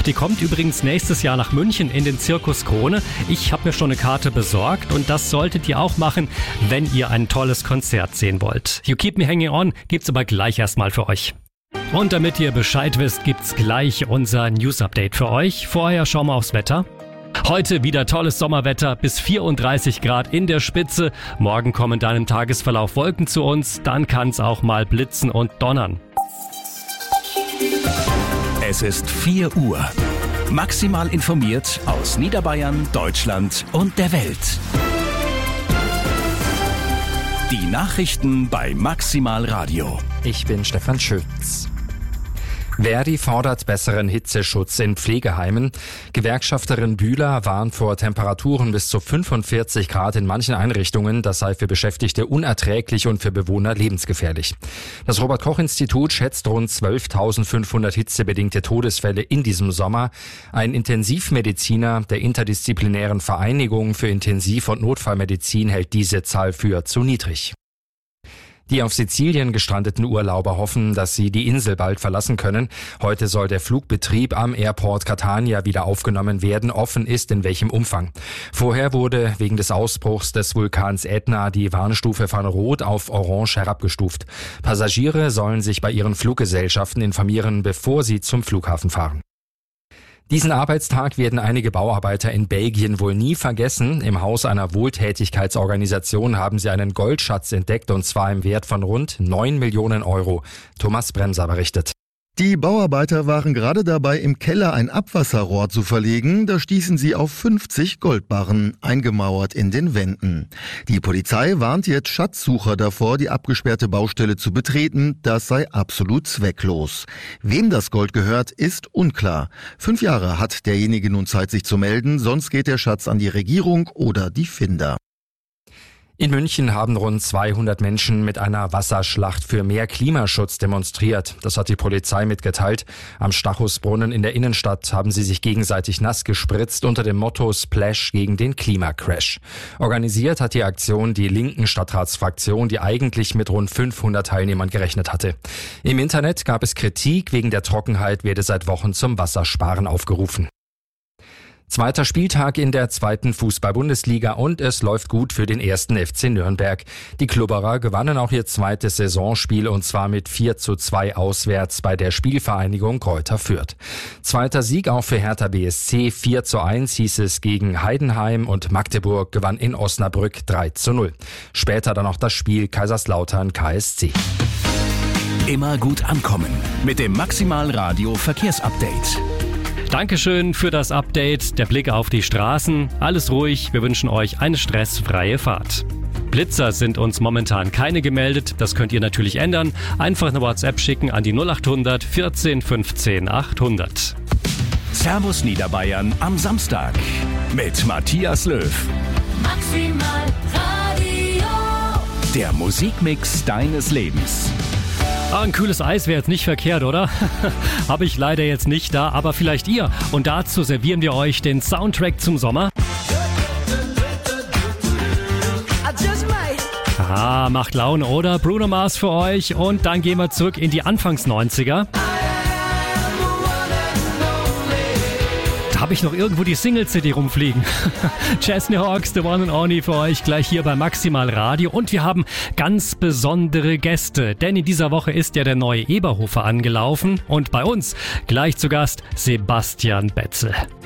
Die kommt übrigens nächstes Jahr nach München in den Zirkus Krone. Ich habe mir schon eine Karte besorgt und das solltet ihr auch machen, wenn ihr ein tolles Konzert sehen wollt. You Keep Me Hanging On gibt's aber gleich erstmal für euch. Und damit ihr Bescheid wisst, gibt's gleich unser News-Update für euch. Vorher schauen wir aufs Wetter. Heute wieder tolles Sommerwetter, bis 34 Grad in der Spitze. Morgen kommen dann im Tagesverlauf Wolken zu uns, dann kann's auch mal blitzen und donnern. Es ist 4 Uhr. Maximal informiert aus Niederbayern, Deutschland und der Welt. Die Nachrichten bei Maximal Radio. Ich bin Stefan Schütz. Verdi fordert besseren Hitzeschutz in Pflegeheimen. Gewerkschafterin Bühler warnt vor Temperaturen bis zu 45 Grad in manchen Einrichtungen. Das sei für Beschäftigte unerträglich und für Bewohner lebensgefährlich. Das Robert-Koch-Institut schätzt rund 12.500 hitzebedingte Todesfälle in diesem Sommer. Ein Intensivmediziner der interdisziplinären Vereinigung für Intensiv- und Notfallmedizin hält diese Zahl für zu niedrig. Die auf Sizilien gestrandeten Urlauber hoffen, dass sie die Insel bald verlassen können. Heute soll der Flugbetrieb am Airport Catania wieder aufgenommen werden. Offen ist, in welchem Umfang. Vorher wurde wegen des Ausbruchs des Vulkans Ätna die Warnstufe von Rot auf Orange herabgestuft. Passagiere sollen sich bei ihren Fluggesellschaften informieren, bevor sie zum Flughafen fahren. Diesen Arbeitstag werden einige Bauarbeiter in Belgien wohl nie vergessen. Im Haus einer Wohltätigkeitsorganisation haben sie einen Goldschatz entdeckt, und zwar im Wert von rund 9 Millionen Euro. Thomas Bremser berichtet. Die Bauarbeiter waren gerade dabei, im Keller ein Abwasserrohr zu verlegen. Da stießen sie auf 50 Goldbarren, eingemauert in den Wänden. Die Polizei warnt jetzt Schatzsucher davor, die abgesperrte Baustelle zu betreten. Das sei absolut zwecklos. Wem das Gold gehört, ist unklar. 5 Jahre hat derjenige nun Zeit, sich zu melden, sonst geht der Schatz an die Regierung oder die Finder. In München haben rund 200 Menschen mit einer Wasserschlacht für mehr Klimaschutz demonstriert. Das hat die Polizei mitgeteilt. Am Stachusbrunnen in der Innenstadt haben sie sich gegenseitig nass gespritzt unter dem Motto Splash gegen den Klimacrash. Organisiert hat die Aktion die linken Stadtratsfraktion, die eigentlich mit rund 500 Teilnehmern gerechnet hatte. Im Internet gab es Kritik, wegen der Trockenheit werde seit Wochen zum Wassersparen aufgerufen. Zweiter Spieltag in der 2. Fußball-Bundesliga und es läuft gut für den 1. FC Nürnberg. Die Klubberer gewannen auch ihr zweites Saisonspiel, und zwar mit 4:2 auswärts bei der Spielvereinigung Greuther Fürth. Zweiter Sieg auch für Hertha BSC, 4:1 hieß es gegen Heidenheim, und Magdeburg gewann in Osnabrück 3:0. Später dann noch das Spiel Kaiserslautern KSC. Immer gut ankommen mit dem Maximal Radio Verkehrsupdate. Dankeschön für das Update. Der Blick auf die Straßen. Alles ruhig. Wir wünschen euch eine stressfreie Fahrt. Blitzer sind uns momentan keine gemeldet. Das könnt ihr natürlich ändern. Einfach eine WhatsApp schicken an die 0800 14 15 800. Servus Niederbayern am Samstag mit Matthias Löw. Maximal Radio. Der Musikmix deines Lebens. Ein kühles Eis wäre jetzt nicht verkehrt, oder? Habe ich leider jetzt nicht da, aber vielleicht ihr. Und dazu servieren wir euch den Soundtrack zum Sommer. Macht Laune, oder? Bruno Mars für euch. Und dann gehen wir zurück in die Anfangs-90er. Da habe ich noch irgendwo die Single-CD rumfliegen. Chesney Hawks, The One and Only für euch gleich hier bei Maximal Radio. Und wir haben ganz besondere Gäste, denn in dieser Woche ist ja der neue Eberhofer angelaufen. Und bei uns gleich zu Gast Sebastian Betzel.